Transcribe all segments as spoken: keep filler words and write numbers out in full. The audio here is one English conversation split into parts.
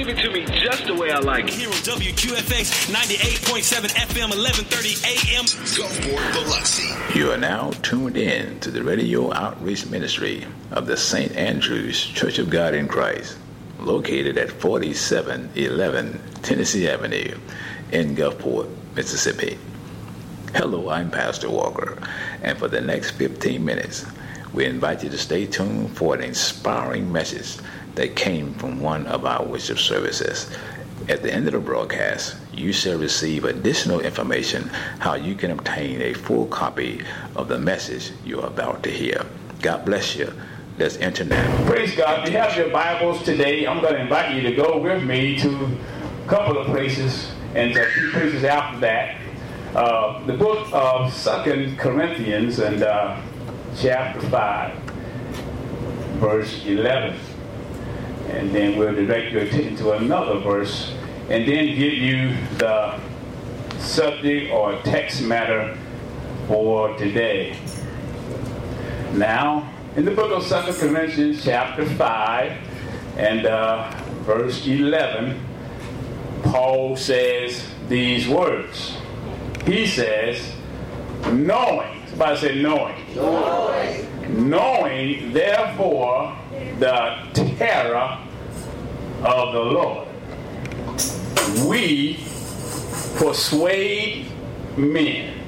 Give it to me just the way I like it. Here on W Q F X ninety-eight point seven F M, eleven thirty A M. Gulfport, Biloxi. You are now tuned in to the radio outreach ministry of the Saint Andrew's Church of God in Christ, located at forty-seven eleven Tennessee Avenue in Gulfport, Mississippi. Hello, I'm Pastor Walker, and for the next fifteen minutes, we invite you to stay tuned for an inspiring message that came from one of our worship services. At the end of the broadcast, you shall receive additional information how you can obtain a full copy of the message you are about to hear. God bless you. Let's enter now. Praise God. If you have your Bibles today, I'm going to invite you to go with me to a couple of places and a few places after that. Uh, the book of Second Corinthians and uh, chapter five, verse eleven. And then we'll direct your attention to another verse and then give you the subject or text matter for today. Now, in the book of Second Corinthians chapter five and uh, verse eleven, Paul says these words. He says, knowing, somebody say knowing. Knowing. Knowing, therefore, the terror of the Lord, we persuade men,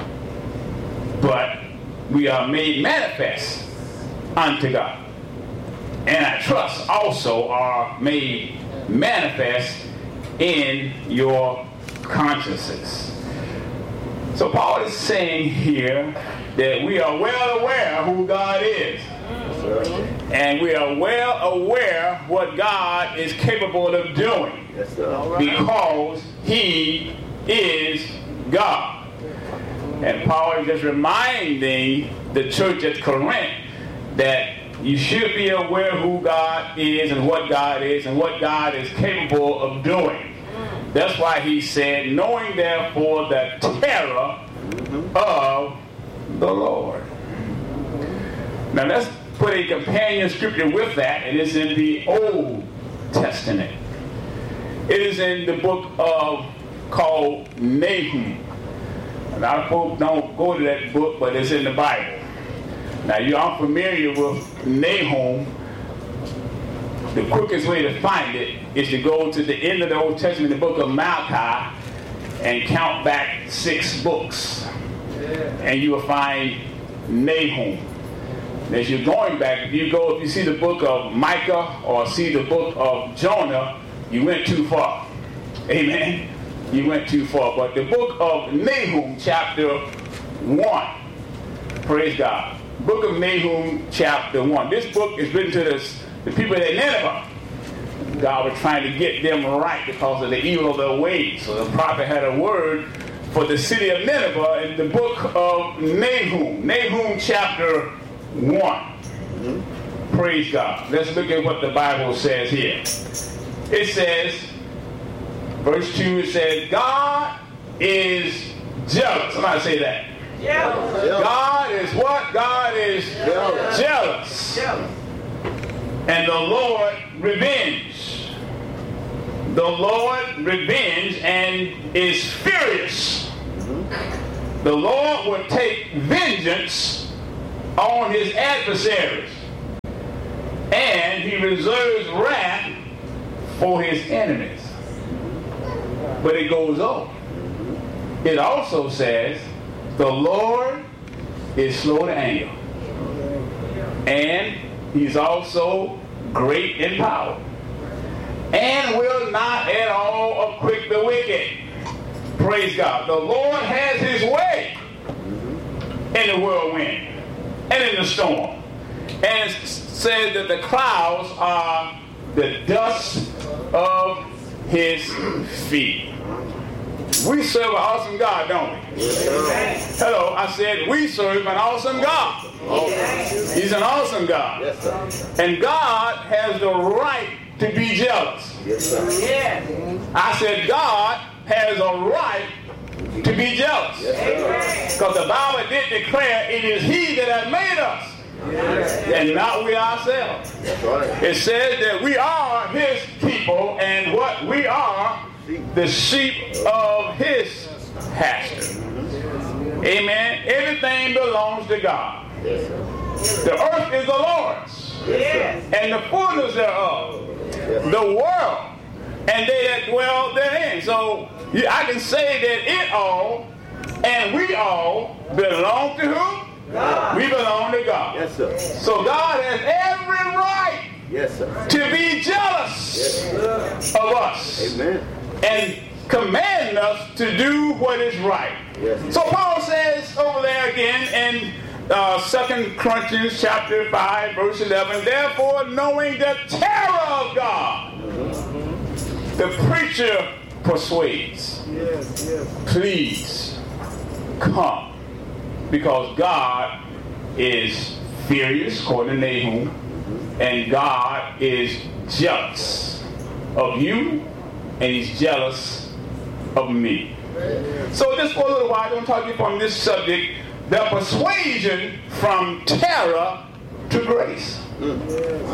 but we are made manifest unto God. And I trust also are made manifest in your consciences. So Paul is saying here that we are well aware who God is. And we are well aware what God is capable of doing. Because He is God. And Paul is just reminding the church at Corinth that you should be aware who God is and what God is and what God is capable of doing. That's why he said, knowing therefore the terror of the Lord. Now let's put a companion scripture with that, and it's in the Old Testament. It is in the book of called Nahum. A lot of folks don't go to that book, but it's in the Bible. Now you are familiar with Nahum. The quickest way to find it is to go to the end of the Old Testament, the book of Malachi, and count back six books. And you will find Nahum. As you're going back, if you go, if you see the book of Micah or see the book of Jonah, you went too far. Amen? You went too far. But the book of Nahum, chapter one. Praise God. Book of Nahum, chapter one. This book is written to the, the people at Nineveh. God was trying to get them right because of the evil of their ways. So the prophet had a word for the city of Nineveh in the book of Nahum. Nahum, chapter one. Mm-hmm. Praise God. Let's look at what the Bible says here. It says, verse two, it says, God is jealous. Somebody say that. Jealous. God is what? God is jealous. jealous. jealous. And the Lord revenge. The Lord revenge and is furious. Mm-hmm. The Lord will take vengeance on his adversaries, and he reserves wrath for his enemies. But it goes on. It also says, the Lord is slow to anger, and he's also great in power, and will not at all acquit the wicked. Praise God. The Lord has his way in the whirlwind and in the storm. And it says that the clouds are the dust of his feet. We serve an awesome God, don't we? Yes, hello, I said we serve an awesome God. Yes. He's an awesome God. Yes, and God has the right to be jealous. Yes, sir. Yes. I said God has a right to be jealous. Yes, because the Bible did declare it is he that has made us. and not we ourselves. That's right. It says that we are his people, and what we are, the sheep of his pasture. Amen. Everything belongs to God. The earth is the Lord's, and the fullness thereof, the world, and they that dwell therein. So I can say that it all and we all belong to who? God. We belong to God. Yes, sir. So God has every right Yes, sir. to be jealous Yes, of us. Amen. And command us to do what is right. Yes. So Paul says over there again in uh, Second Corinthians chapter five, verse eleven, therefore knowing the terror of God, mm-hmm. the preacher persuades. Yes, yes. Please come, because God is furious, according to Nahum, mm-hmm. and God is jealous of you, and he's jealous of me. So just for a little while, I'm going to talk to you from this subject, the persuasion from terror to grace. Mm.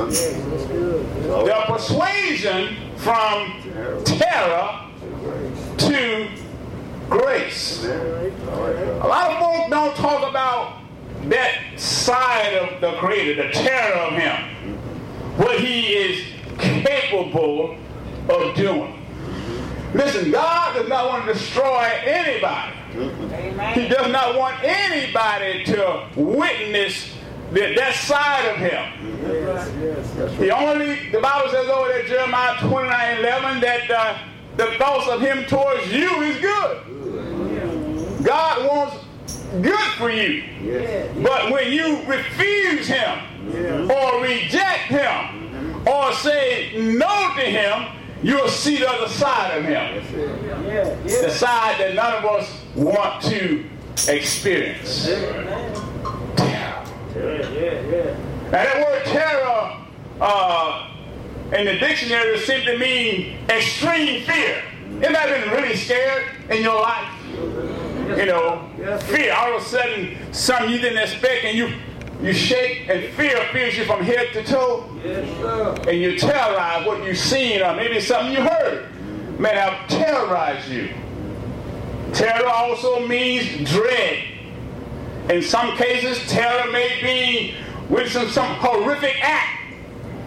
The persuasion from terror to grace. A lot of folks don't talk about that side of the Creator, the terror of him, what he is capable of doing. Listen, God does not want to destroy anybody. Amen. He does not want anybody to witness that, that side of him. Yes, yes, that's right. He only, the Bible says over there, Jeremiah twenty-nine eleven, that uh, the thoughts of him towards you is good. God wants good for you. Yes. But when you refuse him, yes. or reject him, or say no to him, you'll see the other side of him. Yeah, yeah. The side that none of us want to experience. Terror. Yeah, yeah, yeah. Now that word terror uh, in the dictionary simply means extreme fear. Anybody been really scared in your life? You know, fear. All of a sudden, something you didn't expect, and you you shake, and fear fills you from head to toe. Yes, sir. And you terrorize what you've seen, or maybe something you heard may have terrorized you. Terror also means dread. In some cases, terror may be with some, some horrific act,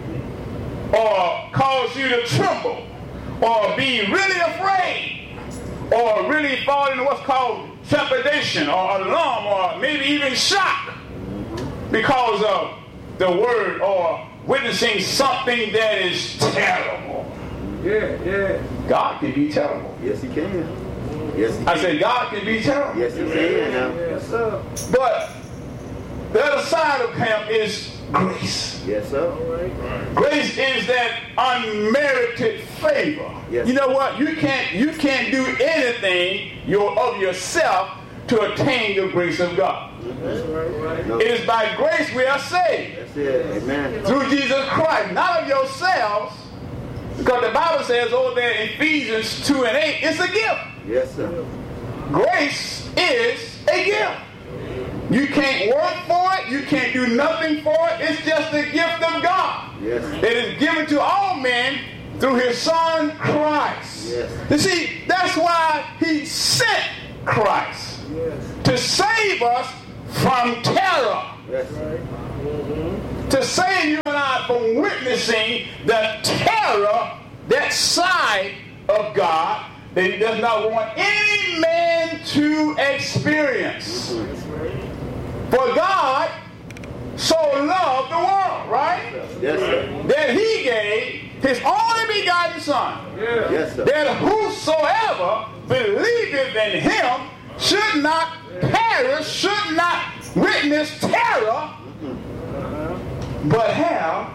or cause you to tremble, or be really afraid, or really fall into what's called trepidation, or alarm, or maybe even shock, because of the word or witnessing something that is terrible. Yeah, yeah. God can be terrible. Yes, he can. Yes, he can. I said God can be terrible. Yes, he can. Now. Yes, sir. But the other side of him is grace. Yes, sir. Grace is that unmerited favor. Yes. You know what? You can't you can't do anything your, of yourself to attain the grace of God. That's right. No. It is by grace we are saved. That's it. Amen. Through Jesus Christ, not of yourselves, because the Bible says over there in Ephesians two and eight, it's a gift. Yes, sir. Grace is a gift. You can't work for it. You can't do nothing for it. It's just a gift of God. Yes. It is given to all men through his Son Christ. Yes. You see, that's why he sent Christ. Yes. To save us from terror. Yes. Mm-hmm. To save you and I from witnessing the terror, that side of God that he does not want any man to experience. For God so loved the world, right? Yes, sir. That he gave his only begotten Son. Yeah. Yes, sir. That whosoever believeth in him should not perish, should not witness terror, but have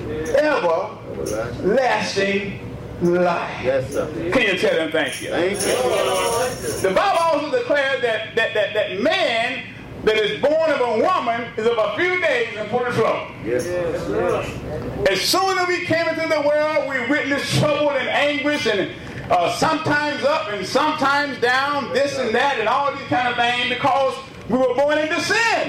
everlasting life. Yes, sir. Can you tell them thank you? Thank you. The Bible also declares that, that, that, that man that is born of a woman is of a few days and full of trouble. Yes, sir. As soon as we came into the world, we witnessed trouble and anguish, and uh, sometimes up and sometimes down, this and that, and all these kind of things, because we were born into sin.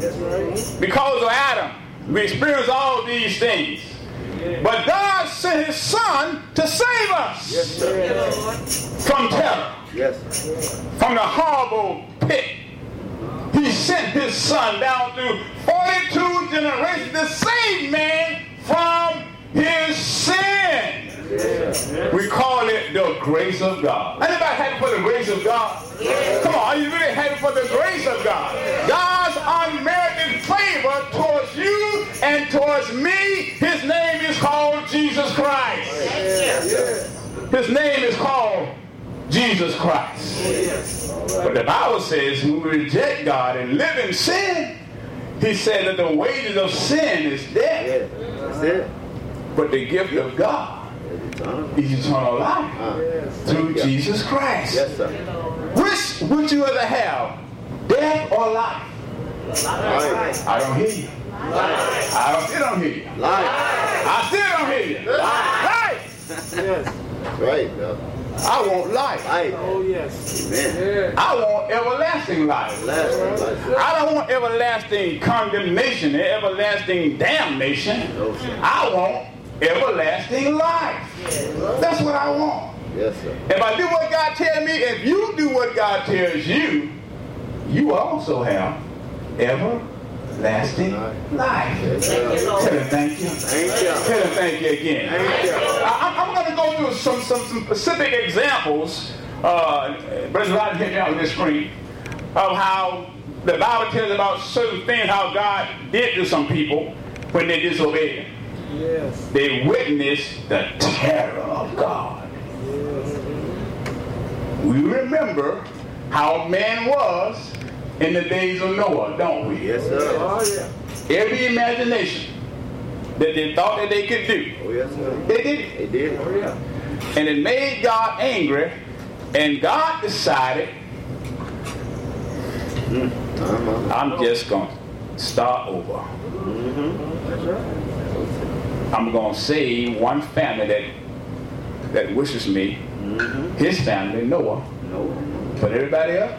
Because of Adam, we experience all these things. But God sent his son to save us Yes, sir. from terror, Yes. from the horrible pit. He sent his son down through forty-two generations to save man from his sin. We call it the grace of God. Anybody happy for the grace of God? Come on, are you really happy for the grace of God? God's unmerited favor towards you and towards me. His name is called Jesus Christ. His name is called Jesus Christ. But the Bible says when we reject God and live in sin, he said that the wages of sin is death. That's it. But the gift of God is eternal life through Jesus Christ. Yes, sir. Which would you rather have, death or life? Life. I don't hear you. I don't, still don't hear you. Life. I still don't hear you. Life. That's right, brother. I want life. Life. Oh, yes. Amen. I want everlasting life. Last life. I don't want everlasting condemnation and everlasting damnation. No, sir. I want everlasting life. That's what I want. Yes, sir. If I do what God tells me, if you do what God tells you, you also have everlasting life. Tell him thank you. Thank you. Tell him thank you again. Thank you. I, I'm going to go through some, some, some specific examples. Uh, Brother Rodney hit me out on this screen of how the Bible tells about certain things, how God did to some people when they disobeyed him. Yes. They witnessed the terror of God. We remember how man was in the days of Noah, don't we? Yes, sir. Oh, yeah. Every imagination that they thought that they could do, Oh, yes, sir. they did it. They did. Oh, yeah. And it made God angry, and God decided, Uh-huh. I'm just going to start over. Mm-hmm. That's right. I'm going to save one family that that wishes me, Mm-hmm. his family, Noah, No. but everybody else.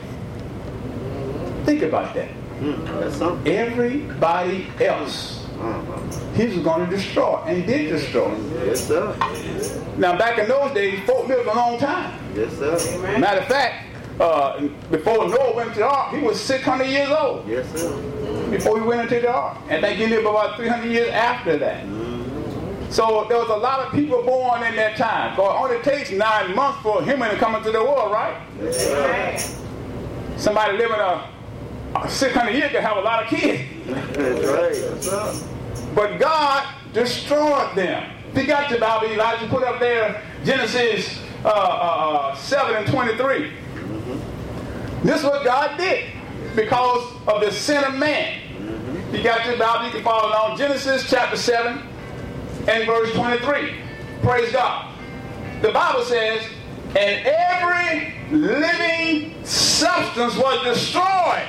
Think about that. Mm, that's something. Everybody else, Uh-huh. he was going to destroy, and did destroy. Yes, sir. Now, back in those days, folk lived a long time. Yes, sir. Matter of fact, uh, before Noah went to the ark, he was six hundred years old Yes, sir. before he went into the ark. And I think he lived about three hundred years after that. So there was a lot of people born in that time. So it only takes nine months for a human to come into the world, right? Yes, sir. Somebody living a, a six hundred years could have a lot of kids. That's right. Yes, sir. But God destroyed them. If you got your Bible, Elijah, put up there Genesis uh, uh, seven and twenty-three. Mm-hmm. This is what God did because of the sin of man. Mm-hmm. You got your Bible, you can follow along. Genesis chapter seven and verse twenty-three. Praise God. The Bible says, and every living substance was destroyed,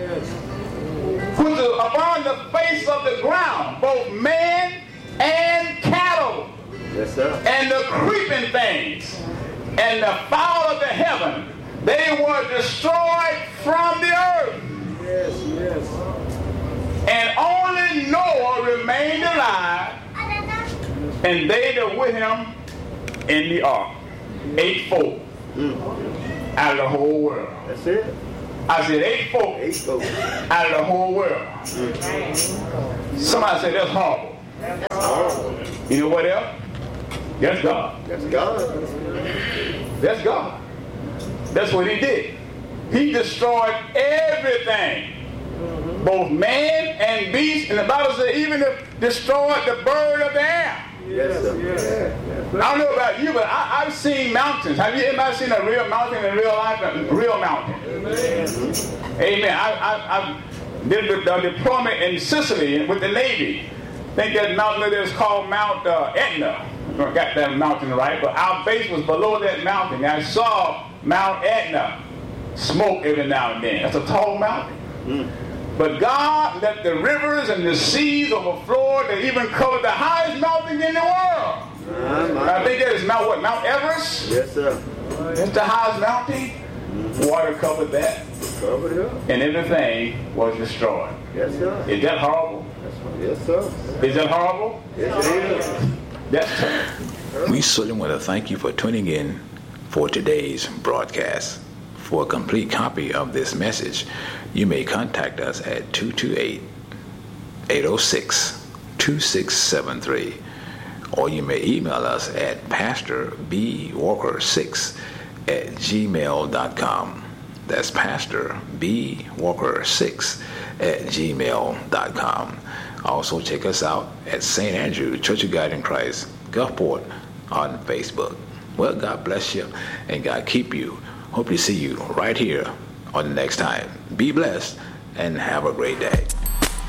which is upon the face of the ground, both man and cattle, Yes, sir. and the creeping things, and the fowl of the heaven. They were destroyed from the earth. Yes, yes. And only Noah remained alive, and they that with him in the ark. Eight folk out of the whole world. That's it. I said eight folk Eight folks. out of the whole world. Somebody said that's horrible. Oh, You know what else? That's God. that's God. That's God. That's what he did. He destroyed everything. Both man and beast. And the Bible says even if destroyed the bird of the air. Yes, sir. I don't know about you, but I, I've seen mountains. Have you anybody seen a real mountain in real life? A real mountain. Amen. I, I, I did the, the deployment in Sicily with the Navy. I think that mountain there is called Mount uh, Etna. I got that mountain right, but our base was below that mountain. I saw Mount Etna smoke every now and then. That's a tall mountain. Mm. But God let the rivers and the seas overflow. They even covered the highest mountain in the world. Uh-huh. I think that is Mount what? Mount Everest? Yes, sir. That's the highest mountain. Water covered that. Cover it up. And everything was destroyed. Yes, sir. Is that horrible? Yes, sir. Is that horrible? Yes, it is. That's tough. We certainly want to thank you for tuning in for today's broadcast. For a complete copy of this message, you may contact us at two two eight, eight oh six, two six seven three, or you may email us at pastor b walker six at gmail dot com. That's pastor b walker six at gmail dot com. Also check us out at Saint Andrew Church of God in Christ, Gulfport, on Facebook. Well, God bless you and God keep you. Hope to see you right here on the next time. Be blessed and have a great day.